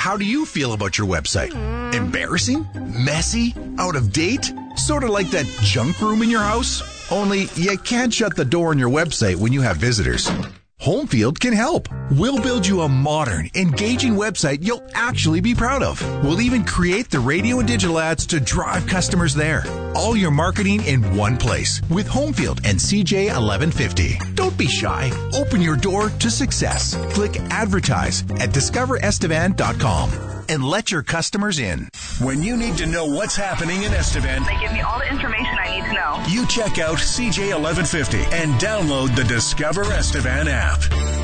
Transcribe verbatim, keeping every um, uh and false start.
How do you feel about your website? Embarrassing? Messy? Out of date? Sort of like that junk room in your house? Only you can't shut the door on your website when you have visitors. Homefield can help. We'll build you a modern, engaging website you'll actually be proud of. We'll even create the radio and digital ads to drive customers there. All your marketing in one place with Homefield and C J eleven fifty. Don't be shy. Open your door to success. Click advertise at discover estevan dot com and let your customers in. When you need to know what's happening in Estevan, they give me all the information I need to know. You check out C J eleven fifty and download the Discover Estevan app.